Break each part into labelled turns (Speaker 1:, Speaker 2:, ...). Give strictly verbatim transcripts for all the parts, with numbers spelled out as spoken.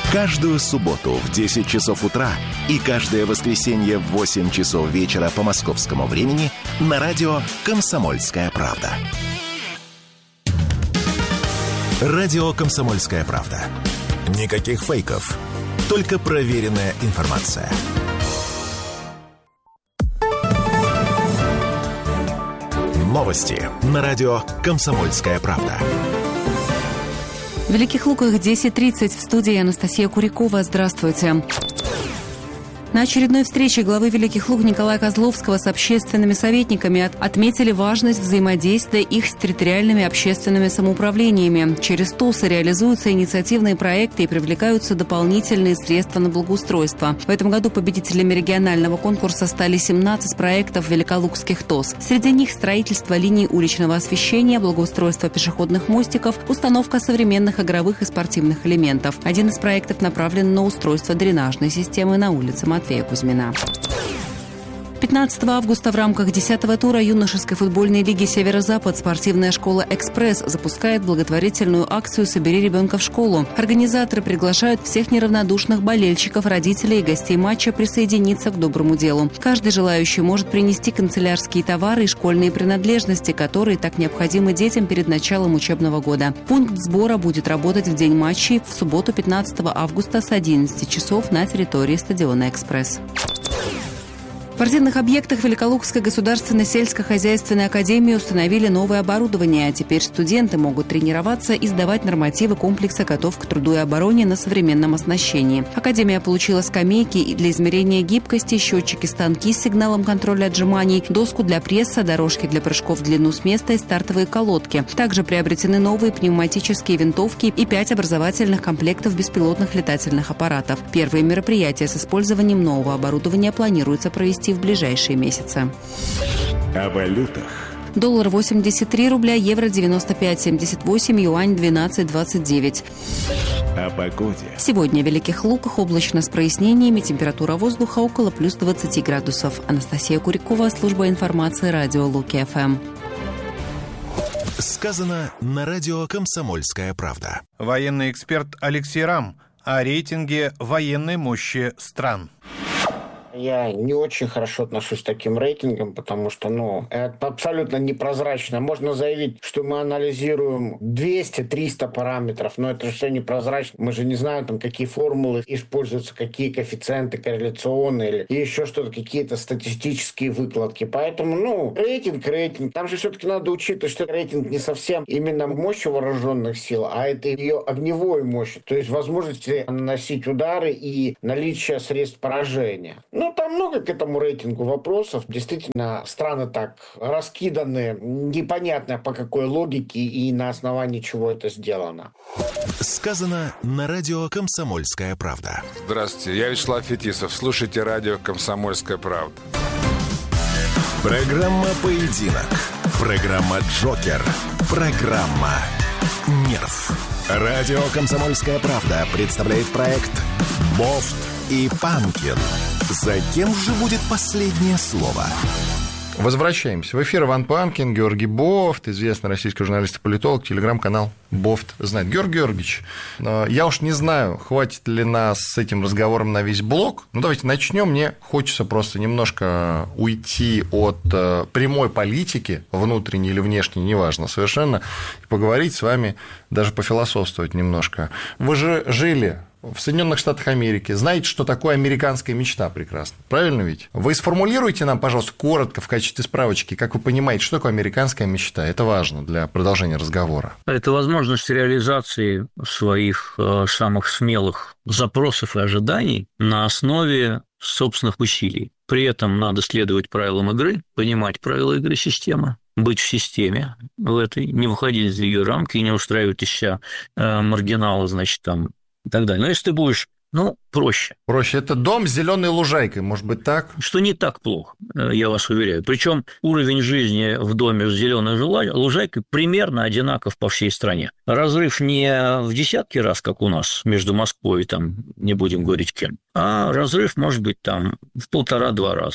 Speaker 1: Каждую субботу в десять часов утра и каждое воскресенье в восемь часов вечера по московскому времени на радио «Комсомольская правда». Радио «Комсомольская правда». Никаких фейков, только проверенная информация. Новости на радио «Комсомольская правда».
Speaker 2: В Великих Луках десять тридцать, в студии Анастасия Курякова. Здравствуйте. На очередной встрече главы Великих Луг Николая Козловского с общественными советниками отметили важность взаимодействия их с территориальными общественными самоуправлениями. Через ТОСы реализуются инициативные проекты и привлекаются дополнительные средства на благоустройство. В этом году победителями регионального конкурса стали семнадцать проектов великолукских ТОС. Среди них строительство линий уличного освещения, благоустройство пешеходных мостиков, установка современных игровых и спортивных элементов. Один из проектов направлен на устройство дренажной системы на улице Матвея Кузьмина. пятнадцатого августа в рамках десятого тура юношеской футбольной лиги «Северо-Запад» спортивная школа «Экспресс» запускает благотворительную акцию «Собери ребенка в школу». Организаторы приглашают всех неравнодушных болельщиков, родителей и гостей матча присоединиться к доброму делу. Каждый желающий может принести канцелярские товары и школьные принадлежности, которые так необходимы детям перед началом учебного года. Пункт сбора будет работать в день матчей в субботу пятнадцатого августа с одиннадцати часов на территории стадиона «Экспресс». В спортивных объектах Великолукской государственной сельскохозяйственной академии установили новое оборудование, а теперь студенты могут тренироваться и сдавать нормативы комплекса «Готов к труду и обороне» на современном оснащении. Академия получила скамейки для измерения гибкости, счетчики-станки с сигналом контроля отжиманий, доску для пресса, дорожки для прыжков в длину с места и стартовые колодки. Также приобретены новые пневматические винтовки и пять образовательных комплектов беспилотных летательных аппаратов. Первые мероприятия с использованием нового оборудования планируется провести в ближайшие месяцы.
Speaker 1: О валютах.
Speaker 2: Доллар восемьдесят три рубля, евро девяносто пять семьдесят восемь, юань двенадцать двадцать девять.
Speaker 1: О погоде.
Speaker 2: Сегодня в Великих Луках облачно с прояснениями, температура воздуха около плюс двадцати градусов. Анастасия Курякова, служба информации, радио Луки-ФМ.
Speaker 1: Сказано на радио «Комсомольская правда».
Speaker 3: Военный эксперт Алексей Рам о рейтинге военной мощи стран.
Speaker 4: Я не очень хорошо отношусь к таким рейтингам, потому что, ну, это абсолютно непрозрачно. Можно заявить, что мы анализируем двести-триста параметров, но это же все непрозрачно. Мы же не знаем, там, какие формулы используются, какие коэффициенты корреляционные или еще что-то, какие-то статистические выкладки. Поэтому, ну, рейтинг, рейтинг. Там же все-таки надо учитывать, что рейтинг не совсем именно мощь вооруженных сил, а это ее огневой мощь. То есть возможности наносить удары и наличие средств поражения. Ну, там много к этому рейтингу вопросов. Действительно, страны так раскиданы, непонятно по какой логике и на основании чего это сделано.
Speaker 1: Сказано на радио «Комсомольская правда».
Speaker 5: Здравствуйте, я Вячеслав Фетисов. Слушайте радио «Комсомольская правда».
Speaker 1: Программа «Поединок». Программа «Джокер». Программа «Нерв». Радио «Комсомольская правда» представляет проект «Бофт и Панкин». За кем же будет последнее слово?
Speaker 6: Возвращаемся. В эфир Иван Панкин, Георгий Бофт, известный российский журналист и политолог, телеграм-канал Бофт знает. Георгий Георгиевич, я уж не знаю, хватит ли нас с этим разговором на весь блок. Ну, давайте начнем. Мне хочется просто немножко уйти от прямой политики, внутренней или внешней, неважно совершенно, и поговорить с вами, даже пофилософствовать немножко. Вы же жили в Соединенных Штатах Америки, знаете, что такое американская мечта прекрасно. Правильно ведь? Вы сформулируйте нам, пожалуйста, коротко в качестве справочки, как вы понимаете, что такое американская мечта. Это важно для продолжения разговора.
Speaker 7: Это возможность реализации своих э, самых смелых запросов и ожиданий на основе собственных усилий. При этом надо следовать правилам игры, понимать правила игры системы, быть в системе в этой, не выходить из ее рамки и не устраивать из себя э, маргинала, значит, там, и так далее. Но если ты будешь, ну, проще.
Speaker 6: Проще. Это дом с зеленой лужайкой, может быть, так?
Speaker 7: Что не так плохо, я вас уверяю. Причем уровень жизни в доме с зеленой лужайкой примерно одинаков по всей стране. Разрыв не в десятки раз, как у нас, между Москвой и там, не будем говорить кем, а разрыв может быть там в полтора-два раза.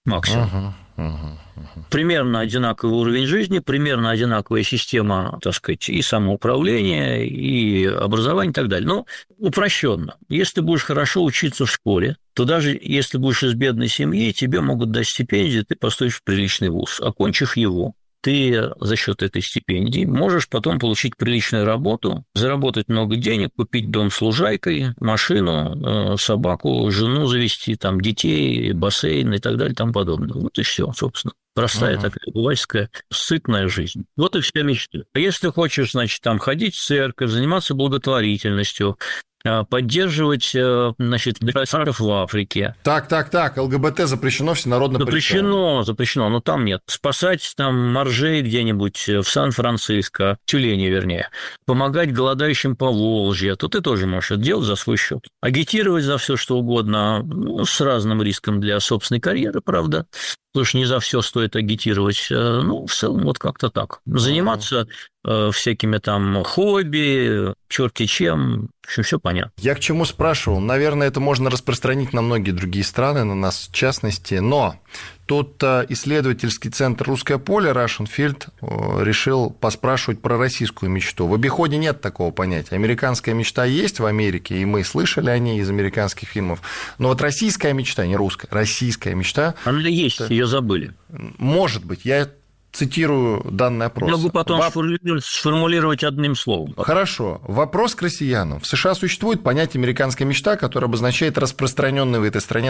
Speaker 7: максимум. Uh-huh, uh-huh, uh-huh. Примерно одинаковый уровень жизни, примерно одинаковая система, так сказать, и самоуправления, и образования, и так далее. Но упрощенно. Если ты будешь хорошо учиться в школе, то даже если будешь из бедной семьи, тебе могут дать стипендию, ты поступишь в приличный вуз. Окончив его, ты за счет этой стипендии можешь потом получить приличную работу, заработать много денег, купить дом с лужайкой, машину, собаку, жену завести, там, детей, бассейн и так далее и тому подобное. Вот и все, собственно. Простая uh-huh. такая обывательская, сытная жизнь. Вот и все мечты. А если ты хочешь, значит, там ходить в церковь, заниматься благотворительностью, поддерживать, значит, ветеранов в Африке.
Speaker 6: Так, так, так, ЛГБТ запрещено всенародно.
Speaker 7: Запрещено, запрещено, но там нет. Спасать там моржей где-нибудь в Сан-Франциско, тюленей, вернее, помогать голодающим по Волжье, то ты тоже можешь это делать за свой счет. Агитировать за все что угодно, ну, с разным риском для собственной карьеры, правда. Потому что не за все стоит агитировать. Ну, в целом, вот как-то так. Заниматься э, всякими там хобби, черти чем, в общем, все понятно.
Speaker 6: Я к чему спрашивал? Наверное, это можно распространить на многие другие страны, на нас в частности, но тут исследовательский центр «Русское поле» Russian Field решил поспрашивать про российскую мечту. В обиходе нет такого понятия. Американская мечта есть в Америке, и мы слышали о ней из американских фильмов, но вот российская мечта, не русская, российская мечта...
Speaker 7: Она есть, это... ее забыли.
Speaker 6: Может быть, я... цитирую данный опрос.
Speaker 7: Могу потом Воп... сформулировать одним словом.
Speaker 6: Хорошо. Вопрос к россиянам. В США существует понятие «американская мечта», которое обозначает распространенный в этой стране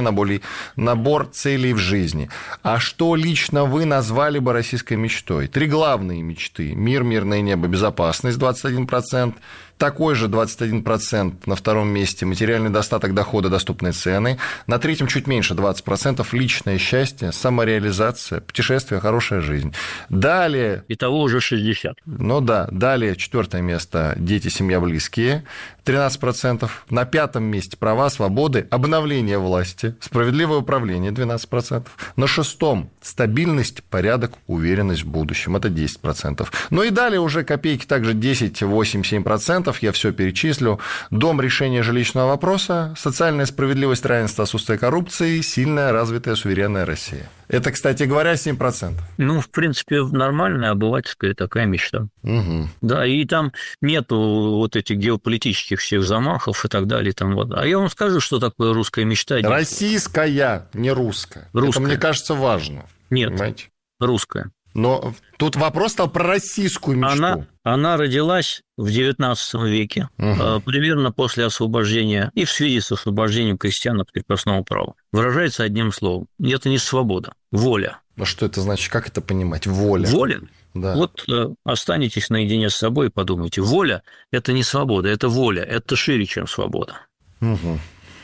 Speaker 6: набор целей в жизни. А что лично вы назвали бы российской мечтой? Три главные мечты. Мир, мирное небо, безопасность, двадцать один процент. Такой же двадцать один процент на втором месте материальный достаток, дохода, доступные цены. На третьем чуть меньше двадцать процентов личное счастье, самореализация, путешествие, хорошая жизнь. Далее...
Speaker 7: Итого уже шестьдесят.
Speaker 6: Ну да. Далее четвертое место – дети, семья, близкие. тринадцать процентов. На пятом месте права, свободы, обновление власти, справедливое управление, двенадцать процентов. На шестом – стабильность, порядок, уверенность в будущем, это десять процентов. Ну и далее уже копейки также десять, восемь, семь процентов, я все перечислю. Дом, решение жилищного вопроса, социальная справедливость, равенство, отсутствие коррупции, сильная, развитая, суверенная Россия. Это, кстати говоря, семь процентов.
Speaker 7: Ну, в принципе, нормальная обывательская такая мечта.
Speaker 6: Угу.
Speaker 7: Да, и там нету вот этих геополитических всех замахов и так далее. Там, вот. А я вам скажу, что такое русская мечта.
Speaker 6: Российская, не русская.
Speaker 7: Русская.
Speaker 6: Это, мне кажется, важно.
Speaker 7: Нет,
Speaker 6: понимаете?
Speaker 7: Русская.
Speaker 6: Но тут вопрос стал про российскую мечту.
Speaker 7: Она, она родилась в девятнадцатом веке, угу. примерно после освобождения и в связи с освобождением крестьян от крепостного права. Выражается одним словом. Это не свобода, воля.
Speaker 6: А что это значит? Как это понимать? Воля.
Speaker 7: Воля?
Speaker 6: Да.
Speaker 7: Вот э, останетесь наедине с собой и подумайте. Воля – это не свобода, это воля, это шире, чем свобода.
Speaker 6: Угу.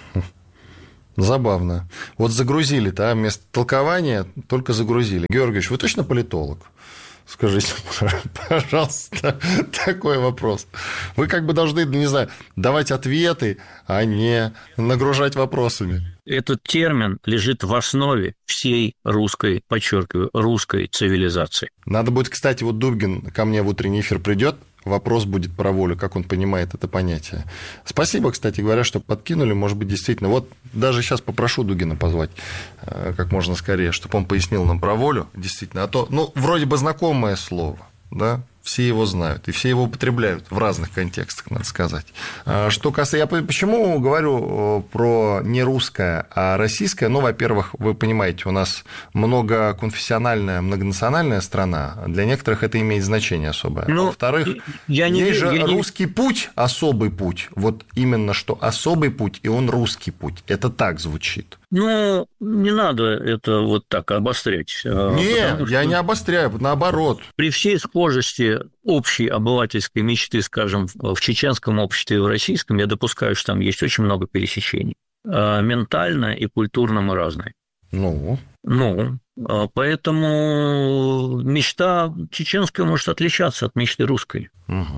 Speaker 6: Забавно. Вот загрузили-то, а вместо толкования только загрузили. Георгиевич, вы точно политолог? Скажите, пожалуйста, такой вопрос. Вы как бы должны, не знаю, давать ответы, а не нагружать вопросами.
Speaker 7: Этот термин лежит в основе всей русской, подчеркиваю, русской цивилизации.
Speaker 6: Надо будет, кстати, вот Дубгин ко мне в утренний эфир придет, вопрос будет про волю, как он понимает это понятие. Спасибо, кстати говоря, что подкинули. Может быть, действительно, вот даже сейчас попрошу Дугина позвать как можно скорее, чтобы он пояснил нам про волю, действительно. А то, ну, вроде бы знакомое слово, да, все его знают, и все его употребляют в разных контекстах, надо сказать. Что касается... Я почему говорю про не русское, а российское? Ну, во-первых, вы понимаете, у нас многоконфессиональная, многонациональная страна, для некоторых это имеет значение особое. Ну, во-вторых, я не, есть же я русский не... путь, особый путь, вот именно что особый путь, и он русский путь, это так звучит.
Speaker 7: Ну, не надо это вот так обострять.
Speaker 6: Нет, я не обостряю, наоборот.
Speaker 7: При всей схожести общей обывательской мечты, скажем, в чеченском обществе и в российском, я допускаю, что там есть очень много пересечений. Ментально и культурно мы разные.
Speaker 6: Ну?
Speaker 7: Ну, поэтому мечта чеченская может отличаться от мечты русской.
Speaker 6: Угу.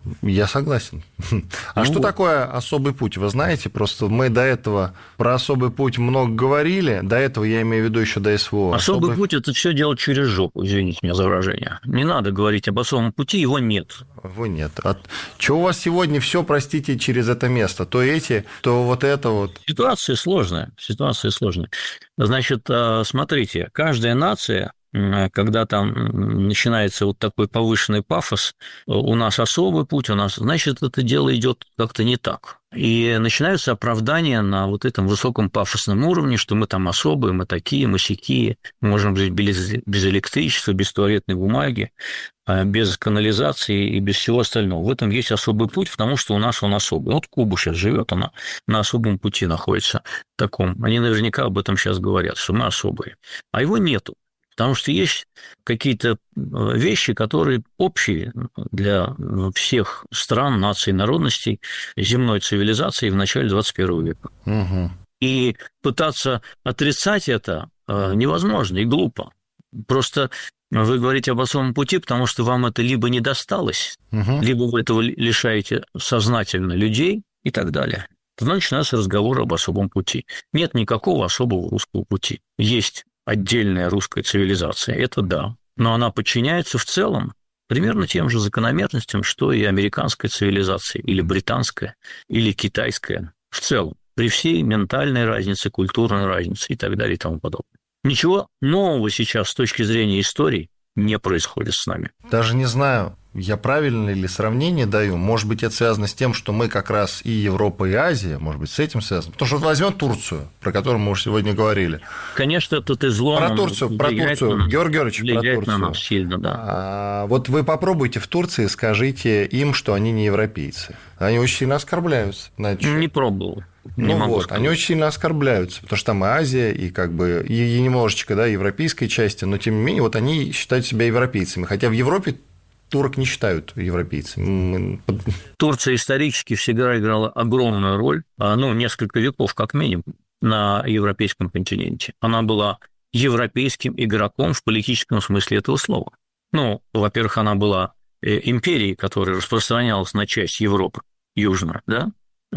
Speaker 6: Я согласен. А ну что вот. Такое особый путь? Вы знаете, просто мы до этого про особый путь много говорили, до этого я имею в виду еще до СВО.
Speaker 7: Особый, особый... путь – это все делать через жопу, извините меня за выражение. Не надо говорить об особом пути, его нет.
Speaker 6: Его нет. А что у вас сегодня все, простите, через это место? То эти, то вот это вот.
Speaker 7: Ситуация сложная, ситуация сложная. Значит, смотрите, каждая нация, когда там начинается вот такой повышенный пафос, у нас особый путь, у нас, значит, это дело идет как-то не так. И начинаются оправдания на вот этом высоком пафосном уровне, что мы там особые, мы такие, мы сякие, мы можем жить без, без электричества, без туалетной бумаги, без канализации и без всего остального. В этом есть особый путь, потому что у нас он особый. Вот Куба сейчас живет, она на особом пути находится таком. Они наверняка об этом сейчас говорят, что мы особые. А его нету. Потому что есть какие-то вещи, которые общие для всех стран, наций, народностей земной цивилизации в начале двадцать первого века. Угу. И пытаться отрицать это невозможно и глупо. Просто вы говорите об особом пути, потому что вам это либо не досталось, угу. либо вы этого лишаете сознательно людей и так далее. Тогда начинается разговор об особом пути. Нет никакого особого русского пути. Есть отдельная русская цивилизация, это да, но она подчиняется в целом примерно тем же закономерностям, что и американская цивилизация, или британская, или китайская в целом, при всей ментальной разнице, культурной разнице и так далее и тому подобное. Ничего нового сейчас с точки зрения истории не происходит с нами.
Speaker 6: Даже не знаю, я правильно ли сравнение даю. Может быть, это связано с тем, что мы как раз и Европа, и Азия, может быть, с этим связано. Потому что вот возьмем Турцию, про которую мы уже сегодня говорили.
Speaker 7: Конечно, тут излом.
Speaker 6: Про Турцию, про Турцию. Георгий Георгиевич, про Турцию.
Speaker 7: На нас сильно, да.
Speaker 6: А, вот вы попробуйте в Турции, скажите им, что они не европейцы. Они очень сильно оскорбляются.
Speaker 7: Не пробовал.
Speaker 6: Ну вот, сказать. Они очень сильно оскорбляются, потому что там и Азия, и как бы и, и немножечко, да, европейской части, но тем не менее, вот они считают себя европейцами, хотя в Европе турок не считают европейцами.
Speaker 7: Турция исторически всегда играла огромную роль, ну, несколько веков как минимум, на европейском континенте. Она была европейским игроком в политическом смысле этого слова. Ну, во-первых, она была империей, которая распространялась на часть Европы южную, да,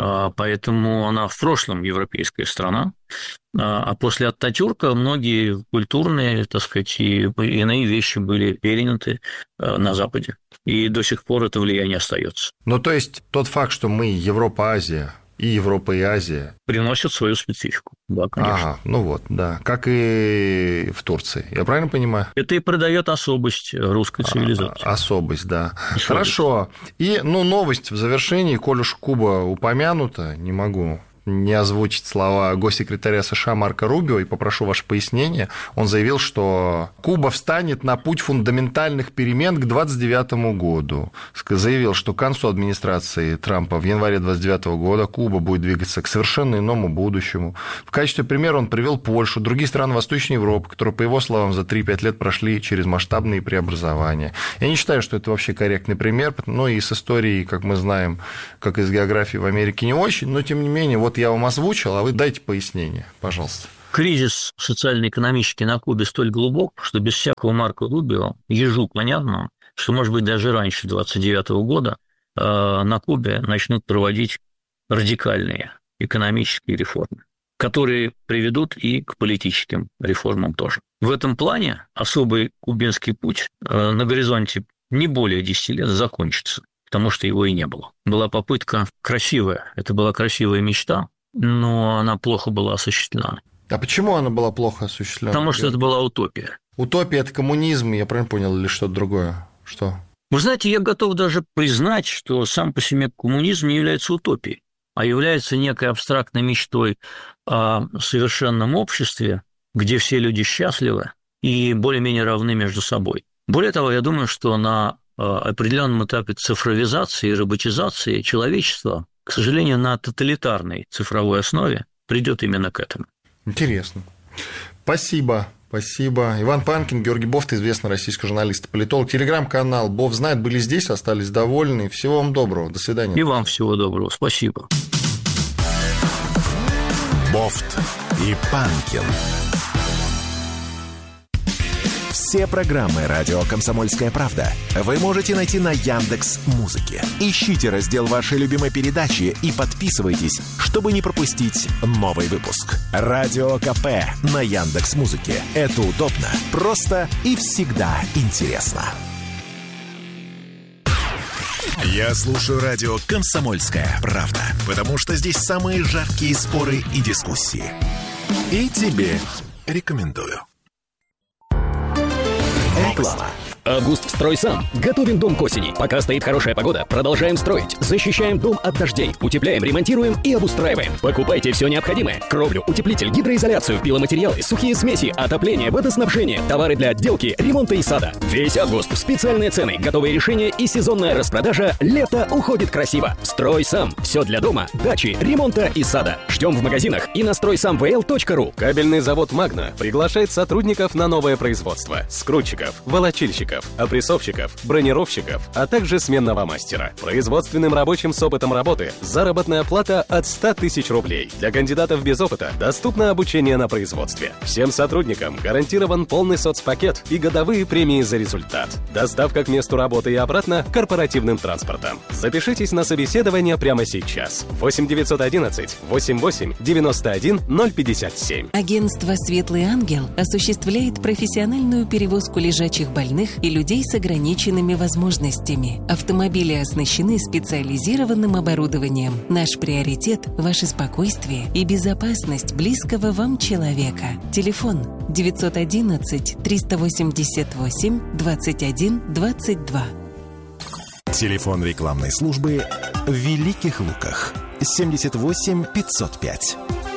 Speaker 7: поэтому она в прошлом европейская страна, а после Ататюрка многие культурные, так сказать, и иные вещи были переняты на Западе, и до сих пор это влияние остается.
Speaker 6: Ну, то есть тот факт, что мы Европа-Азия, и Европа, и Азия
Speaker 7: приносят свою специфику, да, конечно.
Speaker 6: Ага, ну вот, да, как и в Турции, я правильно понимаю?
Speaker 7: Это и придает особость русской цивилизации.
Speaker 6: А, особость, да. Особость. Хорошо. И, ну, новость в завершении, коль уж Куба упомянута, не могу не озвучить слова госсекретаря США Марко Рубио и попрошу ваше пояснение. Он заявил, что Куба встанет на путь фундаментальных перемен к двадцать девятому году. Заявил, что к концу администрации Трампа в январе двадцать девятого года Куба будет двигаться к совершенно иному будущему. В качестве примера он привел Польшу, другие страны Восточной Европы, которые, по его словам, за три-пять лет прошли через масштабные преобразования. Я не считаю, что это вообще корректный пример, но и с историей, как мы знаем, как из географии в Америке не очень, но тем не менее, вот я вам озвучил, а вы дайте пояснение, пожалуйста.
Speaker 7: Кризис социально-экономический на Кубе столь глубок, что без всякого Марко Рубио, ежу понятно, что, может быть, даже раньше двадцать девятого года на Кубе начнут проводить радикальные экономические реформы, которые приведут и к политическим реформам тоже. В этом плане особый кубинский путь на горизонте не более десяти лет закончится, потому что его и не было. Была попытка красивая, это была красивая мечта, но она плохо была осуществлена.
Speaker 6: А почему она была плохо осуществлена?
Speaker 7: Потому что это была утопия.
Speaker 6: Утопия – это коммунизм, я правильно понял, или что-то другое? Что?
Speaker 7: Вы знаете, я готов даже признать, что сам по себе коммунизм не является утопией, а является некой абстрактной мечтой о совершенном обществе, где все люди счастливы и более-менее равны между собой. Более того, я думаю, что на определенном этапе цифровизации и роботизации человечества, к сожалению, на тоталитарной цифровой основе придет именно к этому.
Speaker 6: Интересно. Спасибо. Спасибо. Иван Панкин, Георгий Бофт, известный российский журналист и политолог. Телеграм-канал Бофт знает, были здесь, остались довольны. Всего вам доброго. До свидания.
Speaker 7: И вам всего доброго. Спасибо.
Speaker 1: Бофт и Панкин. Все программы «Радио Комсомольская правда» вы можете найти на Яндекс.Музыке. Ищите раздел вашей любимой передачи и подписывайтесь, чтобы не пропустить новый выпуск. «Радио КП» на Яндекс.Музыке. Это удобно, просто и всегда интересно. Я слушаю радио «Комсомольская правда», потому что здесь самые жаркие споры и дискуссии. И тебе рекомендую. Реклама.
Speaker 8: Август «Стройсам». Готовим дом к осени. Пока стоит хорошая погода, продолжаем строить. Защищаем дом от дождей. Утепляем, ремонтируем и обустраиваем. Покупайте все необходимое. Кровлю, утеплитель, гидроизоляцию, пиломатериалы, сухие смеси, отопление, водоснабжение, товары для отделки, ремонта и сада. Весь август. Специальные цены, готовые решения и сезонная распродажа. Лето уходит красиво. «Стройсам». Все для дома, дачи, ремонта и сада. Ждем в магазинах и на стройсам вэ эл точка ру.
Speaker 9: Кабельный завод «Магна» приглашает сотрудников на новое производство. Скрутчиков, волочильщиков, опрессовщиков, бронировщиков, а также сменного мастера. Производственным рабочим с опытом работы заработная плата от ста тысяч рублей. Для кандидатов без опыта доступно обучение на производстве. Всем сотрудникам гарантирован полный соцпакет и годовые премии за результат. Доставка к месту работы и обратно корпоративным транспортом. Запишитесь на собеседование прямо сейчас. восемь девятьсот одиннадцать восемь восемь девяносто один ноль пятьдесят семь.
Speaker 10: Агентство «Светлый ангел» осуществляет профессиональную перевозку лежачих больных и людей с ограниченными возможностями. Автомобили оснащены специализированным оборудованием. Наш приоритет – ваше спокойствие и безопасность близкого вам человека. Телефон девятьсот одиннадцать триста восемьдесят восемь двадцать один двадцать два.
Speaker 1: Телефон рекламной службы в Великих Луках семьдесят восемь пятьсот пять.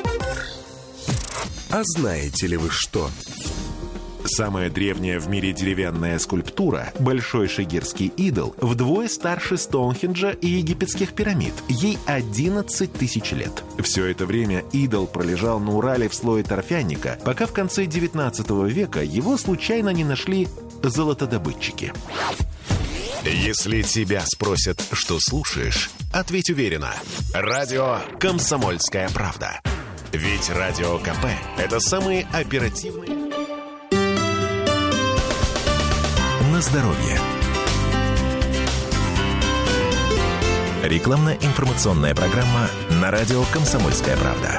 Speaker 1: А знаете ли вы что? Самая древняя в мире деревянная скульптура, Большой Шигирский идол, вдвое старше Стоунхенджа и египетских пирамид. Ей одиннадцать тысяч лет. Все это время идол пролежал на Урале в слое торфяника, пока в конце девятнадцатого века его случайно не нашли золотодобытчики. Если тебя спросят, что слушаешь, ответь уверенно. Радио «Комсомольская правда». Ведь Радио КП – это самые оперативные... На здоровье. Рекламно-информационная программа на радио «Комсомольская правда».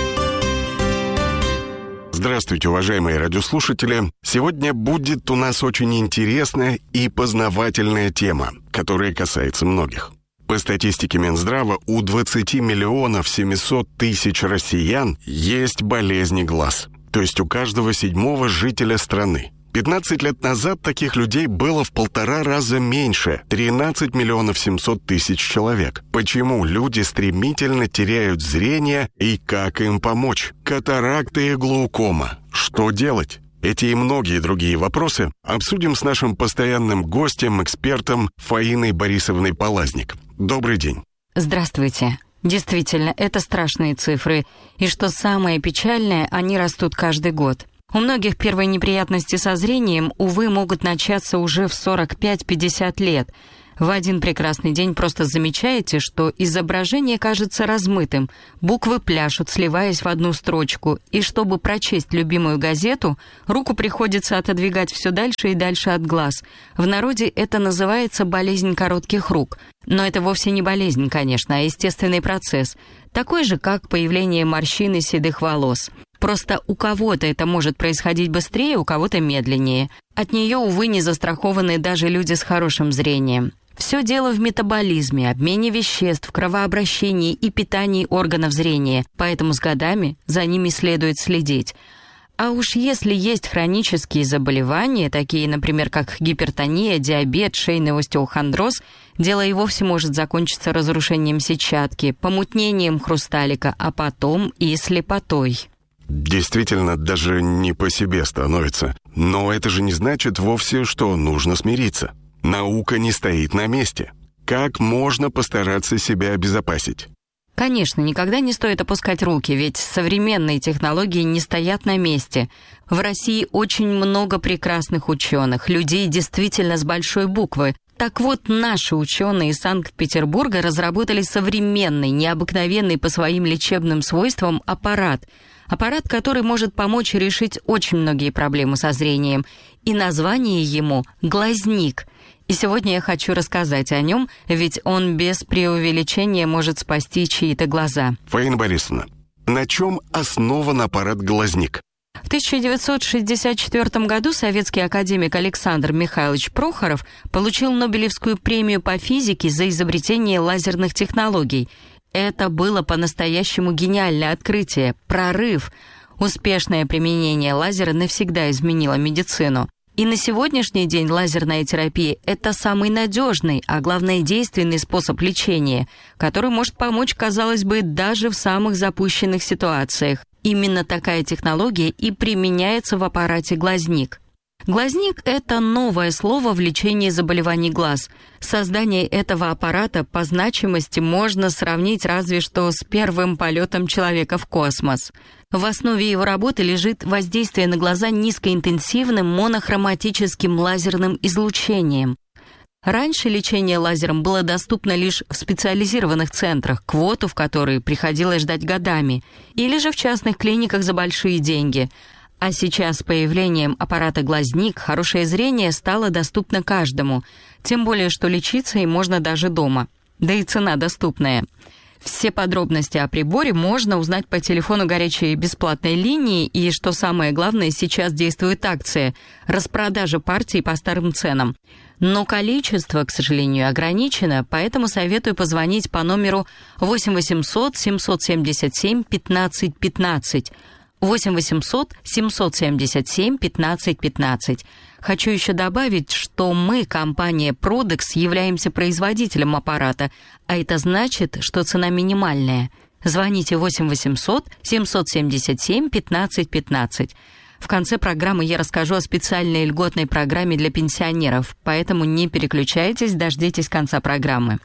Speaker 11: Здравствуйте, уважаемые радиослушатели. Сегодня будет у нас очень интересная и познавательная тема, которая касается многих. По статистике Минздрава, у двадцати миллионов семисот тысяч россиян есть болезни глаз. То есть у каждого седьмого жителя страны. пятнадцать лет назад таких людей было в полтора раза меньше – тринадцать миллионов семьсот тысяч человек. Почему люди стремительно теряют зрение и как им помочь? Катаракта и глаукома. Что делать? Эти и многие другие вопросы обсудим с нашим постоянным гостем, экспертом Фаиной Борисовной Полазник. Добрый день.
Speaker 12: Здравствуйте. Действительно, это страшные цифры. И что самое печальное, они растут каждый год. У многих первые неприятности со зрением, увы, могут начаться уже в сорок пять - пятьдесят лет. В один прекрасный день просто замечаете, что изображение кажется размытым, буквы пляшут, сливаясь в одну строчку, и чтобы прочесть любимую газету, руку приходится отодвигать все дальше и дальше от глаз. В народе это называется болезнь коротких рук. Но это вовсе не болезнь, конечно, а естественный процесс, такой же, как появление морщин и седых волос. Просто у кого-то это может происходить быстрее, у кого-то медленнее. От нее, увы, не застрахованы даже люди с хорошим зрением. Все дело в метаболизме, обмене веществ, кровообращении и питании органов зрения, поэтому с годами за ними следует следить. А уж если есть хронические заболевания, такие, например, как гипертония, диабет, шейный остеохондроз, дело и вовсе может закончиться разрушением сетчатки, помутнением хрусталика, а потом и слепотой.
Speaker 11: Действительно, даже не по себе становится. Но это же не значит вовсе, что нужно смириться. Наука не стоит на месте. Как можно постараться себя обезопасить?
Speaker 12: Конечно, никогда не стоит опускать руки, ведь современные технологии не стоят на месте. В России очень много прекрасных ученых, людей действительно с большой буквы. Так вот, наши ученые из Санкт-Петербурга разработали современный, необыкновенный по своим лечебным свойствам аппарат. Аппарат, который может помочь решить очень многие проблемы со зрением. И название ему «Глазник». И сегодня я хочу рассказать о нем, ведь он без преувеличения может спасти чьи-то глаза.
Speaker 11: Фаина Борисовна, на чем основан аппарат «Глазник»?
Speaker 12: В тысяча девятьсот шестьдесят четвёртом году советский академик Александр Михайлович Прохоров получил Нобелевскую премию по физике за изобретение лазерных технологий. Это было по-настоящему гениальное открытие, прорыв. Успешное применение лазера навсегда изменило медицину. И на сегодняшний день лазерная терапия – это самый надежный, а главное действенный способ лечения, который может помочь, казалось бы, даже в самых запущенных ситуациях. Именно такая технология и применяется в аппарате «Глазник». Глазник – это новое слово в лечении заболеваний глаз. Создание этого аппарата по значимости можно сравнить разве что с первым полетом человека в космос. В основе его работы лежит воздействие на глаза низкоинтенсивным монохроматическим лазерным излучением. Раньше лечение лазером было доступно лишь в специализированных центрах, квоту в которые приходилось ждать годами, или же в частных клиниках за большие деньги. А сейчас с появлением аппарата «Глазник» хорошее зрение стало доступно каждому, тем более что лечиться им можно даже дома. Да и цена доступная. Все подробности о приборе можно узнать по телефону горячей бесплатной линии, и, что самое главное, сейчас действует акция – распродажа партий по старым ценам. Но количество, к сожалению, ограничено, поэтому советую позвонить по номеру восемь восемьсот семьсот семьдесят семь пятнадцать пятнадцать. восемь восемьсот семьсот семьдесят семь пятнадцать пятнадцать. Хочу еще добавить, что мы, компания Prodex, являемся производителем аппарата, а это значит, что цена минимальная. Звоните восемь восемьсот семьсот семьдесят семь пятнадцать пятнадцать. В конце программы я расскажу о специальной льготной программе для пенсионеров, поэтому не переключайтесь, дождитесь конца программы.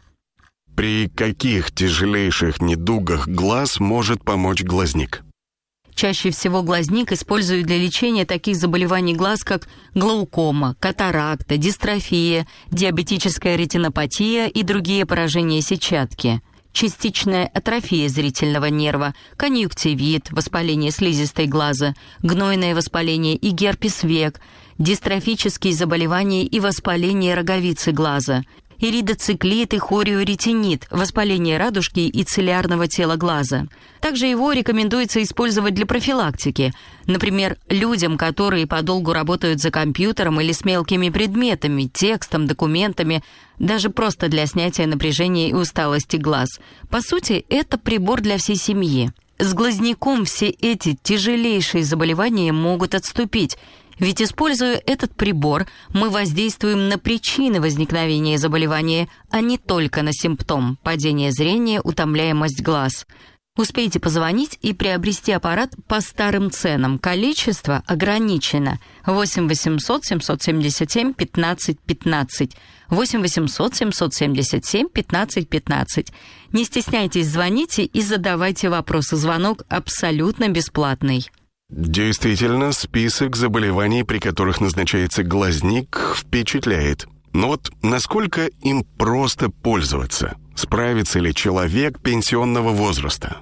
Speaker 11: При каких тяжелейших недугах глаз может помочь «Глазник»?
Speaker 12: Чаще всего глазник используют для лечения таких заболеваний глаз, как глаукома, катаракта, дистрофия, диабетическая ретинопатия и другие поражения сетчатки, частичная атрофия зрительного нерва, конъюнктивит, воспаление слизистой глаза, гнойное воспаление и герпес век, дистрофические заболевания и воспаление роговицы глаза, иридоциклит и хориоретинит, воспаление радужки и цилиарного тела глаза. Также его рекомендуется использовать для профилактики. Например, людям, которые подолгу работают за компьютером или с мелкими предметами, текстом, документами, даже просто для снятия напряжения и усталости глаз. По сути, это прибор для всей семьи. С глазником все эти тяжелейшие заболевания могут отступить. Ведь, используя этот прибор, мы воздействуем на причины возникновения заболевания, а не только на симптом – падение зрения, утомляемость глаз. Успейте позвонить и приобрести аппарат по старым ценам. Количество ограничено. восемь восемьсот семьсот семьдесят семь пятнадцать пятнадцать. восемь восемьсот семьсот семьдесят семь пятнадцать пятнадцать. Не стесняйтесь, звоните и задавайте вопросы. Звонок абсолютно бесплатный.
Speaker 11: Действительно, список заболеваний, при которых назначается «Глазник», впечатляет. Но вот насколько им просто пользоваться? Справится ли человек пенсионного возраста?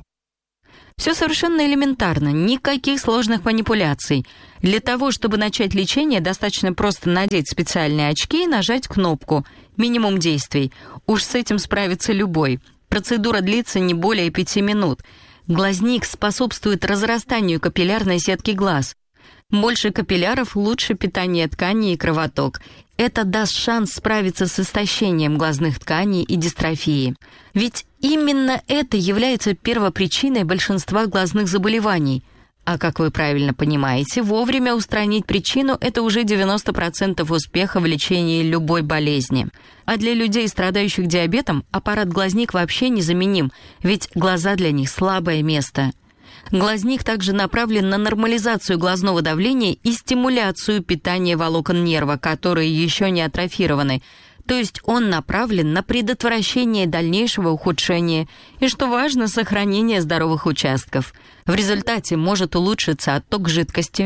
Speaker 12: Все совершенно элементарно, никаких сложных манипуляций. Для того, чтобы начать лечение, достаточно просто надеть специальные очки и нажать кнопку. Минимум действий. Уж с этим справится любой. Процедура длится не более пяти минут. Глазник способствует разрастанию капиллярной сетки глаз. Больше капилляров, лучше питание тканей и кровоток. Это даст шанс справиться с истощением глазных тканей и дистрофией. Ведь именно это является первопричиной большинства глазных заболеваний. А как вы правильно понимаете, вовремя устранить причину – это уже девяносто процентов успеха в лечении любой болезни. А для людей, страдающих диабетом, аппарат «Глазник» вообще незаменим, ведь глаза для них – слабое место. Глазник также направлен на нормализацию глазного давления и стимуляцию питания волокон нерва, которые еще не атрофированы. То есть он направлен на предотвращение дальнейшего ухудшения и, что важно, сохранение здоровых участков. В результате может улучшиться отток жидкости,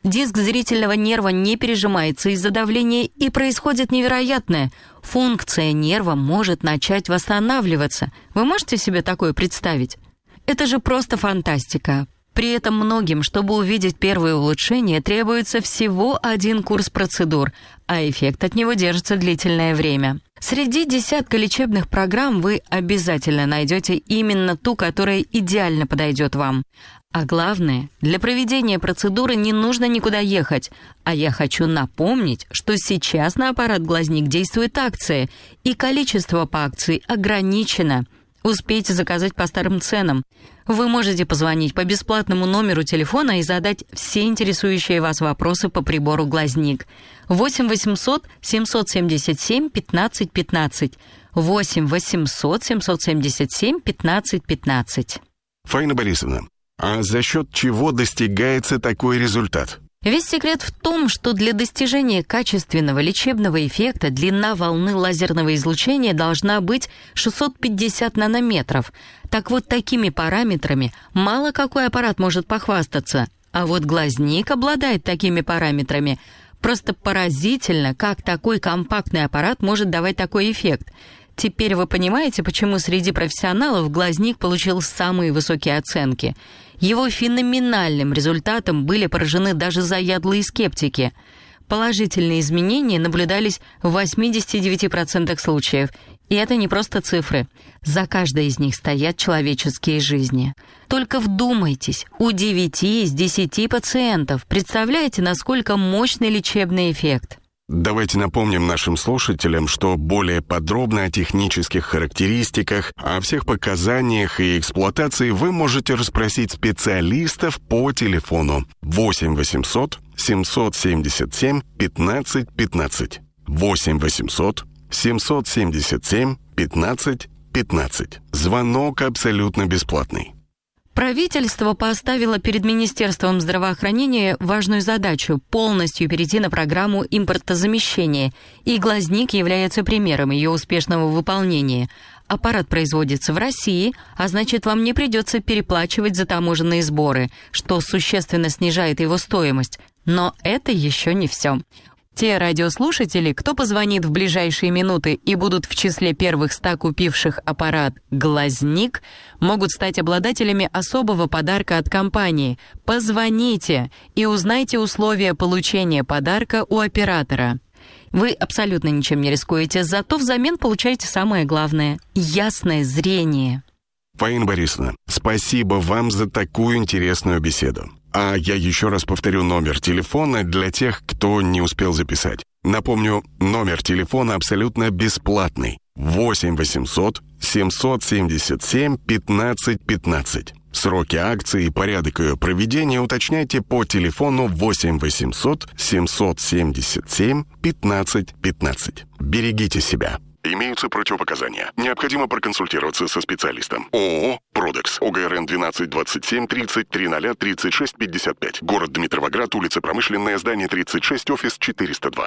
Speaker 12: Диск зрительного нерва не пережимается из-за давления, и происходит невероятное. Функция нерва может начать восстанавливаться. Вы можете себе такое представить? Это же просто фантастика. При этом многим, чтобы увидеть первые улучшения, требуется всего один курс процедур, а эффект от него держится длительное время. Среди десятка лечебных программ вы обязательно найдете именно ту, которая идеально подойдет вам. А главное, для проведения процедуры не нужно никуда ехать. А я хочу напомнить, что сейчас на аппарат «Глазник» действует акция, и количество по акции ограничено. Успейте заказать по старым ценам. Вы можете позвонить по бесплатному номеру телефона и задать все интересующие вас вопросы по прибору «Глазник». восемь восемьсот семьсот семьдесят семь пятнадцать пятнадцать. восемь восемьсот семьсот семьдесят семь пятнадцать пятнадцать.
Speaker 11: Фаина Борисовна, а за счет чего достигается такой результат?
Speaker 12: Весь секрет в том, что для достижения качественного лечебного эффекта длина волны лазерного излучения должна быть шестьсот пятьдесят нанометров. Так вот, такими параметрами мало какой аппарат может похвастаться. А вот «Глазник» обладает такими параметрами. Просто поразительно, как такой компактный аппарат может давать такой эффект. Теперь вы понимаете, почему среди профессионалов «Глазник» получил самые высокие оценки. Его феноменальным результатом были поражены даже заядлые скептики. Положительные изменения наблюдались в восемьдесят девять процентов случаев. И это не просто цифры. За каждой из них стоят человеческие жизни. Только вдумайтесь, у девяти из десяти пациентов. Представляете, насколько мощный лечебный эффект?
Speaker 11: Давайте напомним нашим слушателям, что более подробно о технических характеристиках, о всех показаниях и эксплуатации вы можете расспросить специалистов по телефону восемь восемьсот семьсот семьдесят семь пятнадцать пятнадцать. восемь восемьсот семьсот семьдесят семь пятнадцать пятнадцать. Звонок абсолютно бесплатный.
Speaker 12: Правительство поставило перед Министерством здравоохранения важную задачу – полностью перейти на программу импортозамещения, и «Глазник» является примером ее успешного выполнения. Аппарат производится в России, а значит, вам не придется переплачивать за таможенные сборы, что существенно снижает его стоимость. Но это еще не все. Те радиослушатели, кто позвонит в ближайшие минуты и будут в числе первых ста купивших аппарат «Глазник», могут стать обладателями особого подарка от компании. Позвоните и узнайте условия получения подарка у оператора. Вы абсолютно ничем не рискуете, зато взамен получаете самое главное – ясное зрение.
Speaker 11: Фаина Борисовна, спасибо вам за такую интересную беседу. А я еще раз повторю номер телефона для тех, кто не успел записать. Напомню, номер телефона абсолютно бесплатный. восемь восемьсот семьсот семьдесят семь пятнадцать пятнадцать. Сроки акции и порядок ее проведения уточняйте по телефону восемь восемьсот семьсот семьдесят семь пятнадцать пятнадцать. Берегите себя. Имеются противопоказания. Необходимо проконсультироваться со специалистом. ООО «Продекс». ОГРН двенадцать двадцать семь тридцать три ноль тридцать шесть пятьдесят пять. Город Дмитровоград, улица Промышленная, здание тридцать шесть, офис четыреста два.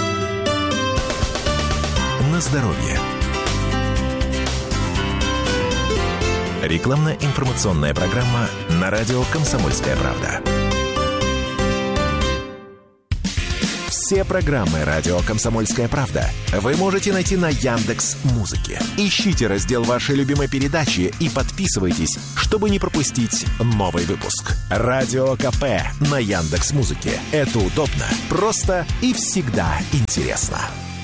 Speaker 1: На здоровье. Рекламно-информационная программа на радио «Комсомольская правда». Все программы радио «Комсомольская правда» вы можете найти на Яндекс.Музыке. Ищите раздел вашей любимой передачи и подписывайтесь, чтобы не пропустить новый выпуск. Радио КП на Яндекс.Музыке. Это удобно, просто и всегда интересно.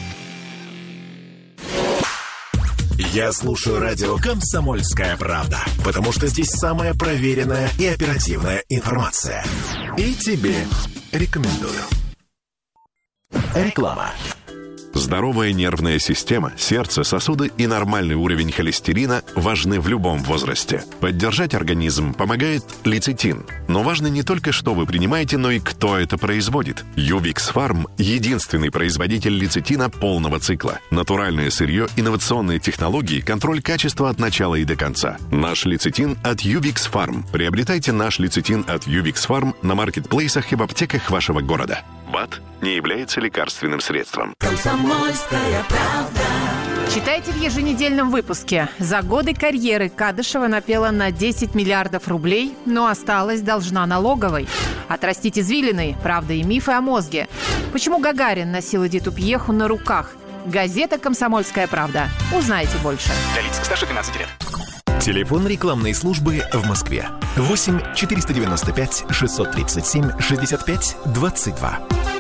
Speaker 1: Я слушаю радио «Комсомольская правда», потому что здесь самая проверенная и оперативная информация. И тебе рекомендую. Реклама.
Speaker 13: Здоровая нервная система, сердце, сосуды и нормальный уровень холестерина важны в любом возрасте. Поддержать организм помогает лецитин. Но важно не только, что вы принимаете, но и кто это производит. Ювикс Фарм – единственный производитель лецитина полного цикла. Натуральное сырье, инновационные технологии, контроль качества от начала и до конца. Наш лецитин от Ювикс Фарм. Приобретайте наш лецитин от Ювикс Фарм на маркетплейсах и в аптеках вашего города. БАД не является лекарственным средством.
Speaker 14: Комсомольская правда. Читайте в еженедельном выпуске. За годы карьеры Кадышева напела на десять миллиардов рублей, но осталась должна налоговой. Отрастить извилины, правда и мифы о мозге. Почему Гагарин носил Эдиту Пьеху на руках? Газета «Комсомольская правда». Узнаете больше.
Speaker 15: Для лиц старше двенадцати лет.
Speaker 1: Телефон рекламной службы в Москве. восемь четыреста девяносто пять шестьсот тридцать семь шестьдесят пять двадцать два.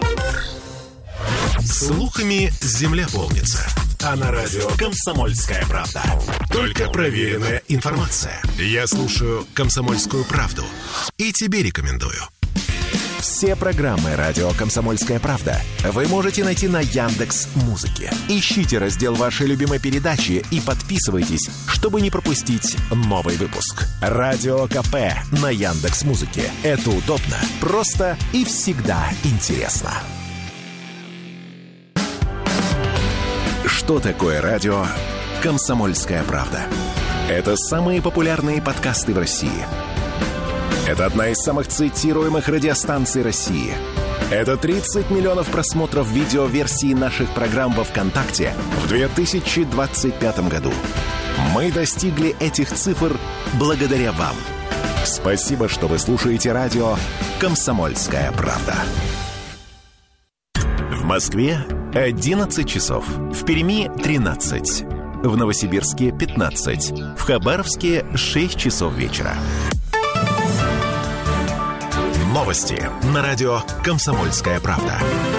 Speaker 1: Слухами земля полнится. А на радио «Комсомольская правда». Только проверенная информация. Я слушаю «Комсомольскую правду» и тебе рекомендую. Все программы радио «Комсомольская правда» вы можете найти на Яндекс.Музыке. Ищите раздел вашей любимой передачи и подписывайтесь, чтобы не пропустить новый выпуск. Радио КП на Яндекс.Музыке. Это удобно, просто и всегда интересно. Что такое радио «Комсомольская правда»? Это самые популярные подкасты в России. Это одна из самых цитируемых радиостанций России. Это тридцать миллионов просмотров видеоверсии наших программ во ВКонтакте в две тысячи двадцать пятом году. Мы достигли этих цифр благодаря вам. Спасибо, что вы слушаете радио «Комсомольская правда». В Москве одиннадцать часов, в Перми тринадцать, в Новосибирске пятнадцать, в Хабаровске шесть часов вечера. Новости на радио «Комсомольская правда».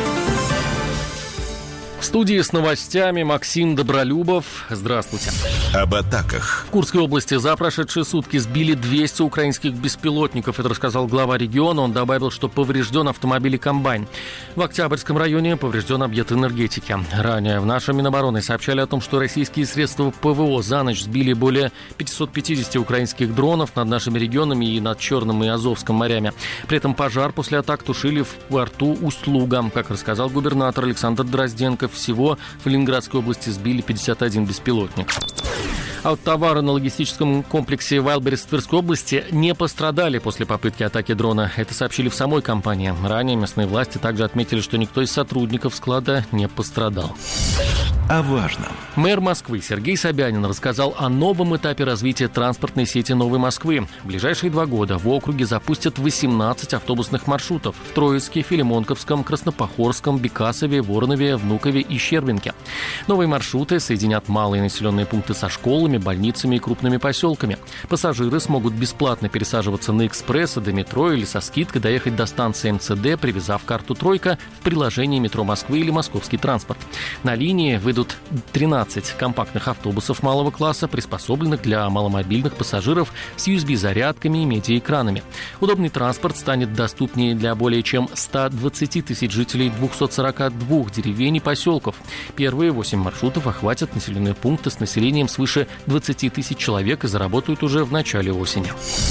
Speaker 16: В студии с новостями Максим Добролюбов. Здравствуйте.
Speaker 1: Об атаках.
Speaker 16: В Курской области за прошедшие сутки сбили двести украинских беспилотников. Это рассказал глава региона. Он добавил, что поврежден автомобиль и комбайн. В Октябрьском районе поврежден объект энергетики. Ранее в нашем Минобороны сообщали о том, что российские средства ПВО за ночь сбили более пятьсот пятьдесят украинских дронов над нашими регионами и над Черным и Азовским морями. При этом пожар после атак тушили в порту Усть-Луга. Как рассказал губернатор Александр Дрозденко, всего в Ленинградской области сбили пятьдесят один беспилотник. А вот товары на логистическом комплексе Вайлберрис в Тверской области не пострадали после попытки атаки дрона. Это сообщили в самой компании. Ранее местные власти также отметили, что никто из сотрудников склада не пострадал.
Speaker 1: О важном.
Speaker 16: Мэр Москвы Сергей Собянин рассказал о новом этапе развития транспортной сети Новой Москвы. В ближайшие два года в округе запустят восемнадцать автобусных маршрутов в Троицке, Филимонковском, Краснопохорском, Бекасове, Воронове, Внукове и Щербинке. Новые маршруты соединят малые населенные пункты со школами, больницами и крупными поселками. Пассажиры смогут бесплатно пересаживаться на экспрессы до метро или со скидкой доехать до станции эм цэ дэ, привязав карту «Тройка» в приложении «Метро Москвы» или «Московский транспорт». На линии выйдут тринадцать компактных автобусов малого класса, приспособленных для маломобильных пассажиров с ю эс би-зарядками и медиаэкранами. Удобный транспорт станет доступнее для более чем ста двадцати тысяч жителей двухсот сорока двух деревень и поселков. Первые восемь маршрутов охватят населенные пункты с населением свыше двадцати тысяч человек и заработают уже в начале осени.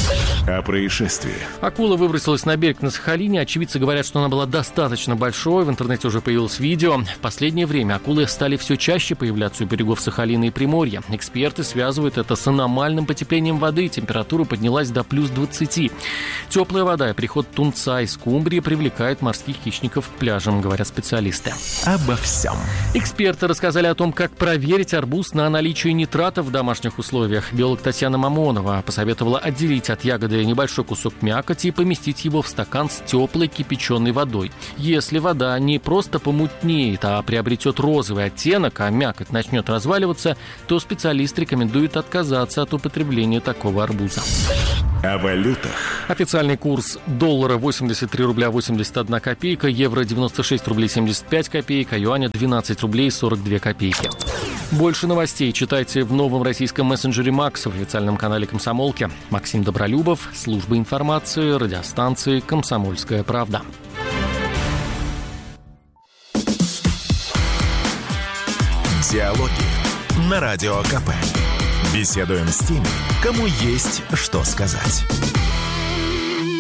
Speaker 1: О происшествии.
Speaker 16: Акула выбросилась на берег на Сахалине. Очевидцы говорят, что она была достаточно большой. В интернете уже появилось видео. В последнее время акулы стали все чаще появляться у берегов Сахалина и Приморья. Эксперты связывают это с аномальным потеплением воды. Температура поднялась до плюс двадцати. Теплая вода и приход тунца из Скумбрии привлекают морских хищников к пляжам, говорят специалисты.
Speaker 1: Обо всем.
Speaker 16: Эксперты рассказали о том, как проверить арбуз на наличие нитратов в домашних условиях. Биолог Татьяна Мамонова посоветовала отделить от ягоды небольшой кусок мякоти и поместить его в стакан с теплой кипяченой водой. Если вода не просто помутнеет, а приобретет розовый оттенок, а мякоть начнет разваливаться, то специалист рекомендует отказаться от употребления такого арбуза.
Speaker 1: О валютах.
Speaker 16: Официальный курс доллара восемьдесят три рубля восемьдесят одна копейка, евро девяносто шесть рублей семьдесят пять копеек, а юаня двенадцать рублей сорок две копейки. Больше новостей читайте в новом российском мессенджере Макс в официальном канале «Комсомолки». Максим Добролюбов, служба информации, радиостанции «Комсомольская правда».
Speaker 1: Диалоги на Радио КП. Беседуем с теми, кому есть что сказать.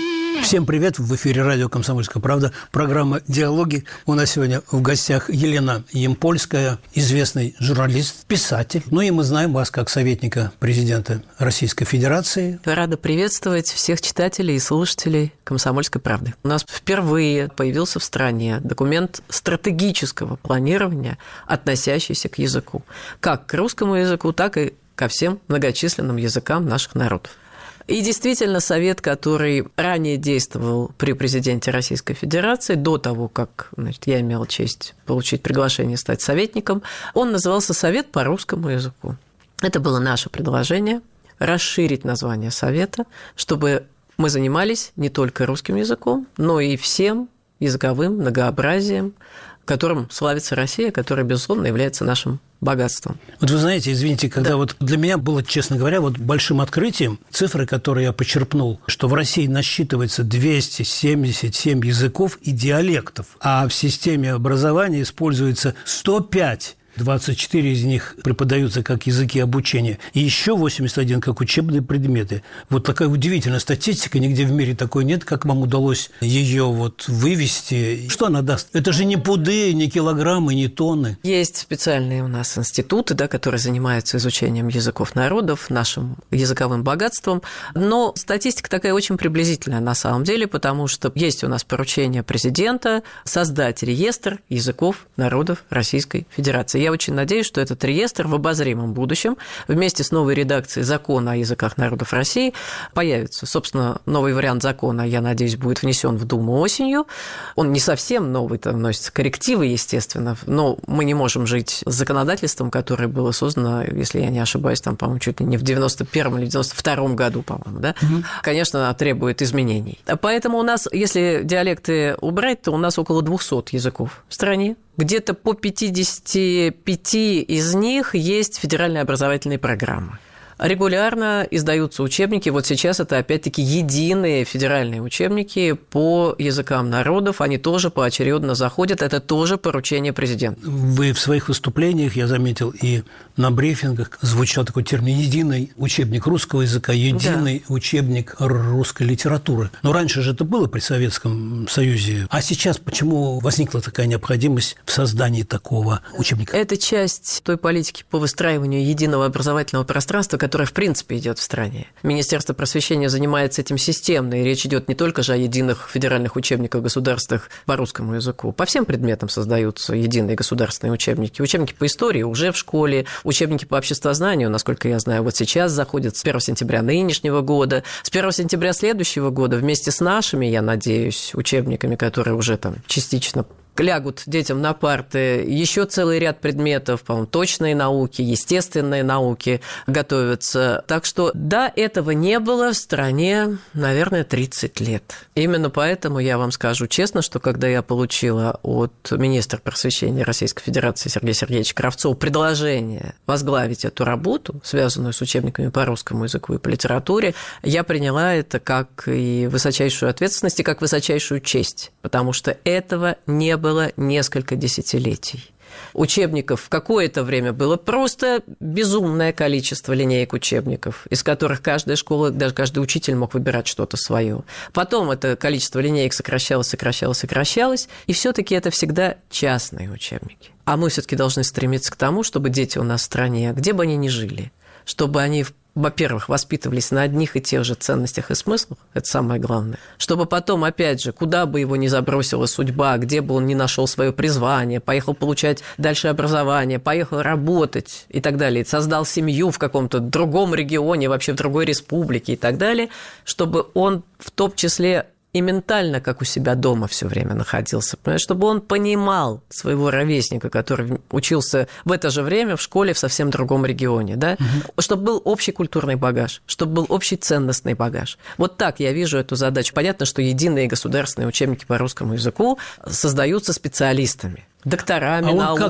Speaker 15: Всем привет, в эфире радио «Комсомольская правда», программа «Диалоги». У нас сегодня в гостях Елена Ямпольская, известный журналист, писатель. Ну и мы знаем вас как советника президента Российской Федерации.
Speaker 17: Рада приветствовать всех читателей и слушателей «Комсомольской правды». У нас впервые появился в стране документ стратегического планирования, относящийся к языку. Как к русскому языку, так и ко всем многочисленным языкам наших народов. И действительно, совет, который ранее действовал при президенте Российской Федерации, до того, как, значит, я имела честь получить приглашение стать советником, он назывался «Совет по русскому языку». Это было наше предложение – расширить название совета, чтобы мы занимались не только русским языком, но и всем языковым многообразием, которым славится Россия, которая, безусловно, является нашим богатством.
Speaker 15: Вот вы знаете, извините, когда да. вот для меня было, честно говоря, вот большим открытием цифры, которые я почерпнул, что в России насчитывается двести семьдесят семь языков и диалектов, а в системе образования используется сто пять. двадцать четыре из них преподаются как языки обучения, и еще восемьдесят один как учебные предметы. Вот такая удивительная статистика, нигде в мире такой нет. Как вам удалось ее вот вывести? Что она даст? Это же не пуды, не килограммы, не тонны.
Speaker 17: Есть специальные у нас институты, да, которые занимаются изучением языков народов, нашим языковым богатством, но статистика такая очень приблизительная на самом деле, потому что есть у нас поручение президента создать реестр языков народов Российской Федерации. Я очень надеюсь, что этот реестр в обозримом будущем вместе с новой редакцией закона о языках народов России появится. Собственно, новый вариант закона, я надеюсь, будет внесен в Думу осенью. Он не совсем новый, там вносятся коррективы, естественно, но мы не можем жить с законодательством, которое было создано, если я не ошибаюсь, там, по-моему, чуть ли не в девяносто первом или девяносто втором году, по-моему, да? Угу. Конечно, требует изменений. Поэтому у нас, если диалекты убрать, то у нас около двухсот языков в стране. Где-то по пятидесяти пяти из них есть федеральные образовательные программы. Регулярно издаются учебники. Вот сейчас это, опять-таки, единые федеральные учебники по языкам народов. Они тоже поочередно заходят. Это тоже поручение президента.
Speaker 15: Вы в своих выступлениях, я заметил, и на брифингах звучал такой термин «единый учебник русского языка», «единый да. учебник русской литературы». Но раньше же это было при Советском Союзе. А сейчас почему возникла такая необходимость в создании такого учебника?
Speaker 17: Это часть той политики по выстраиванию единого образовательного пространства, которая, в принципе, идет в стране. Министерство просвещения занимается этим системно, и речь идет не только же о единых федеральных учебниках государственных по русскому языку. По всем предметам создаются единые государственные учебники. Учебники по истории уже в школе, учебники по обществознанию, насколько я знаю, вот сейчас заходят с первого сентября нынешнего года. С первого сентября следующего года вместе с нашими, я надеюсь, учебниками, которые уже там частично лягут детям на парты, еще целый ряд предметов, по-моему, точные науки, естественные науки готовятся. Так что, да, этого не было в стране, наверное, тридцать лет. Именно поэтому я вам скажу честно, что когда я получила от министра просвещения Российской Федерации Сергея Сергеевича Кравцова предложение возглавить эту работу, связанную с учебниками по русскому языку и по литературе, я приняла это как и высочайшую ответственность, и как высочайшую честь, потому что этого не было было несколько десятилетий. Учебников в какое-то время было просто безумное количество линеек учебников, из которых каждая школа, даже каждый учитель мог выбирать что-то свое. Потом это количество линеек сокращалось, сокращалось, сокращалось, и все-таки это всегда частные учебники. А мы все-таки должны стремиться к тому, чтобы дети у нас в стране, где бы они ни жили, чтобы они, во-первых, воспитывались на одних и тех же ценностях и смыслах, это самое главное, чтобы потом, опять же, куда бы его ни забросила судьба, где бы он ни нашел свое призвание, поехал получать дальше образование, поехал работать и так далее, создал семью в каком-то другом регионе, вообще в другой республике и так далее, чтобы он в том числе и ментально, как у себя дома все время находился, чтобы он понимал своего ровесника, который учился в это же время в школе в совсем другом регионе, да? Угу. Чтобы был общий культурный багаж, чтобы был общий ценностный багаж. Вот так я вижу эту задачу. Понятно, что единые государственные учебники по русскому языку создаются специалистами, докторами
Speaker 15: а
Speaker 17: наук.